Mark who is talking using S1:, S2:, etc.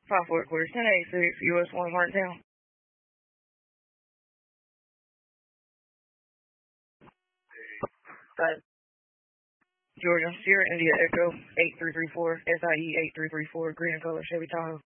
S1: 5 quarters, 1086, US 1 Martintown. Georgia, Sierra India Echo 8334, SIE 8334, green and color Chevy Tahoe.